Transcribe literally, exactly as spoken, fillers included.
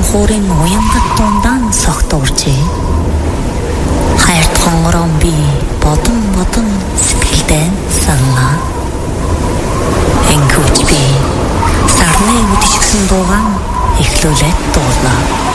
хуурын уянгат дундаа согтуурчээ. Хайрт хонгорон би бодон бодон сэтгэлдээ санаа. Энгүүч би сарны үдшгсэн дуугаан эхлүүлээд дуулаа.